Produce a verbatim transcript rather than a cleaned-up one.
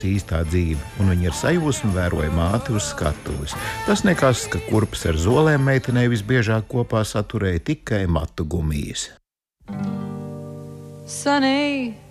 īstā dzīve, un viņa ar sajūsmu vēroja māti uz skatuves. Tas nekas, ka kurpes ar zolēm meitenei visbiežāk kopā saturēja tikai matu gumijas. Sunny